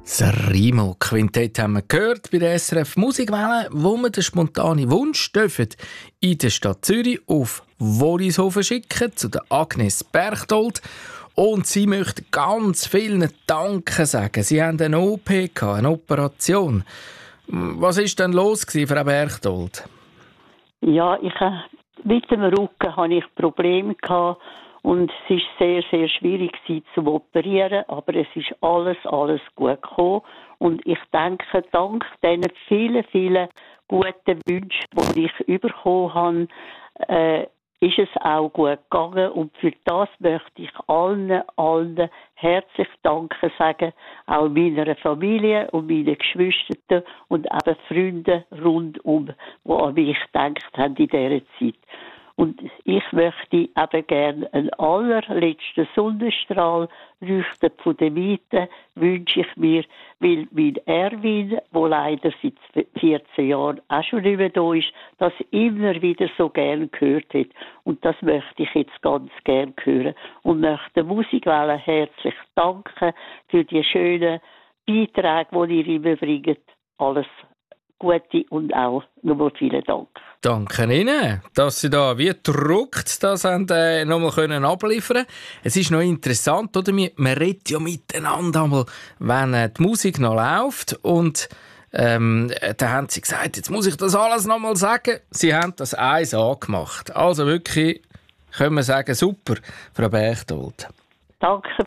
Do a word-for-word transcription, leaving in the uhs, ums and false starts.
Das Rimo-Quintett haben wir gehört bei der S R F Musikwelle, wo wir den spontanen Wunsch dürfen in der Stadt Zürich auf Wollishofen schicken zu der Agnes Berchtold. Und sie möchte ganz vielen Danken sagen. Sie haben eine O P gehabt, eine Operation. Was war denn los gewesen, Frau Berchtold? Ja, ich, äh, mit dem Rücken hatte ich Probleme gehabt. Und es war sehr, sehr schwierig zu operieren, aber es ist alles, alles gut gekommen. Und ich denke, dank diesen vielen, vielen guten Wünschen, die ich bekommen habe, äh, ist es auch gut gegangen. Und für das möchte ich allen, allen herzlich Danke sagen, auch meiner Familie und meinen Geschwistern und eben Freunden rundum, die an mich gedacht haben in dieser Zeit. Und ich möchte eben gerne einen allerletzten Sonnenstrahl leuchten von der Miete, wünsche ich mir, weil mein Erwin, der leider seit vierzehn Jahren auch schon nicht mehr da ist, das immer wieder so gerne gehört hat. Und das möchte ich jetzt ganz gerne hören. Und möchte der Musikwelle herzlich danken für die schönen Beiträge, die ihr immer bringt. Alles Gute und auch nochmal vielen Dank. Danke Ihnen, dass Sie da wie gedruckt das haben, äh, nochmal können abliefern. Es ist noch interessant, oder? Man redet ja miteinander einmal, wenn äh, die Musik noch läuft. Und ähm, dann haben Sie gesagt, jetzt muss ich das alles nochmal sagen. Sie haben das eins angemacht. Also wirklich, können wir sagen, super, Frau Berchtold. Danke